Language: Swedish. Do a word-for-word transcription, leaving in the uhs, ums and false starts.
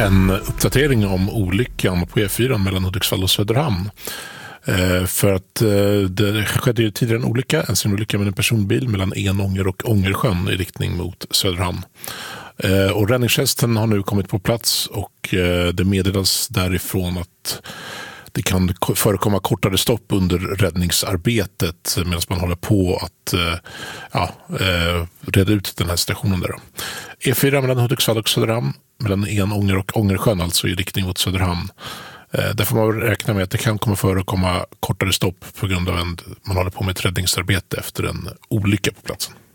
en uppdatering om olyckan på E fyra mellan Hudiksvall och Söderhamn. Eh, för att eh, det skedde ju tidigare en olycka, en sin olycka med en personbil mellan Enånger och Ångersjön i riktning mot Söderhamn. Eh, och räddningstjänsten har nu kommit på plats och eh, det meddelas därifrån att det kan förekomma kortare stopp under räddningsarbetet medan man håller på att eh, ja, eh, reda ut den här stationen där. E fyra mellan Hudiksvall och Söderhamn, mellan Enånger och Ångersjön, alltså i riktning mot Söderhamn. Eh, där får man räkna med att det kan komma förekomma kortare stopp på grund av att man håller på med ett räddningsarbete efter en olycka på platsen.